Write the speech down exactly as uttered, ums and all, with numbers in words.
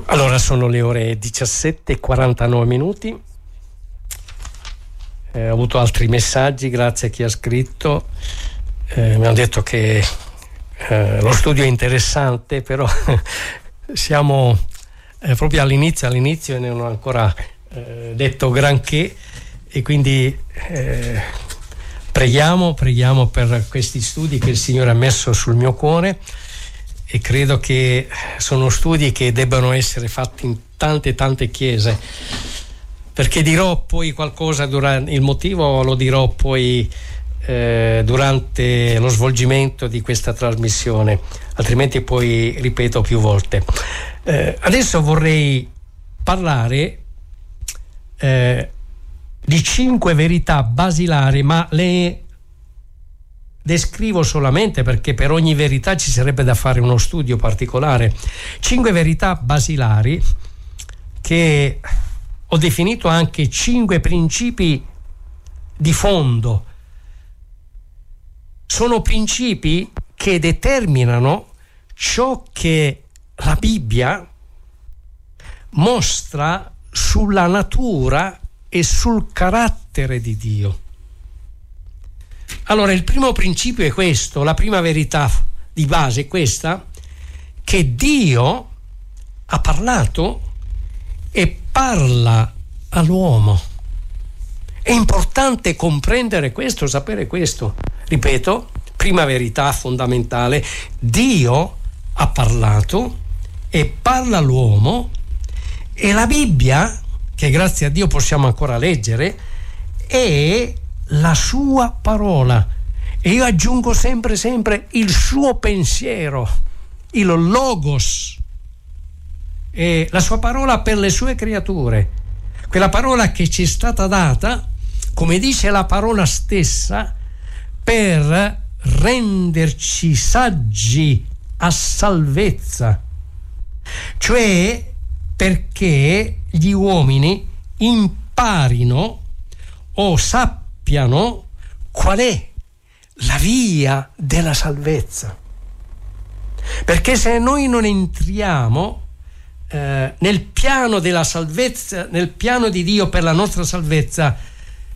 Allora sono le ore diciassette e quarantanove minuti. Eh, ho avuto altri messaggi, grazie a chi ha scritto. Eh, mi hanno detto che eh, lo studio è interessante, però siamo eh, proprio all'inizio, all'inizio e non ho ancora eh, detto granché, e quindi eh, preghiamo, preghiamo per questi studi che il Signore ha messo sul mio cuore. E credo che sono studi che debbano essere fatti in tante tante chiese, perché dirò poi qualcosa durante il motivo, lo dirò poi eh, durante lo svolgimento di questa trasmissione, altrimenti poi ripeto più volte. Eh, adesso vorrei parlare eh, di cinque verità basilari, ma le descrivo solamente perché per ogni verità ci sarebbe da fare uno studio particolare. Cinque verità basilari che ho definito anche cinque principi di fondo. Sono principi che determinano ciò che la Bibbia mostra sulla natura e sul carattere di Dio. Allora, il primo principio è questo, la prima verità di base è questa, che Dio ha parlato e parla all'uomo. È importante comprendere questo, sapere questo. Ripeto, prima verità fondamentale, Dio ha parlato e parla all'uomo, e la Bibbia, che grazie a Dio possiamo ancora leggere, è la sua parola, e io aggiungo sempre sempre il suo pensiero, il logos, e la sua parola per le sue creature, quella parola che ci è stata data, come dice la parola stessa, per renderci saggi a salvezza, cioè perché gli uomini imparino o sappiano qual è la via della salvezza, perché se noi non entriamo eh, nel piano della salvezza, nel piano di Dio per la nostra salvezza,